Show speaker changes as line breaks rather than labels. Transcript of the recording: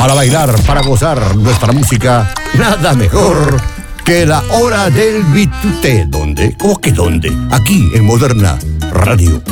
Para bailar, para gozar nuestra música, nada mejor que la hora del bituté. ¿Dónde? ¿Cómo que dónde? Aquí en Moderna Radio.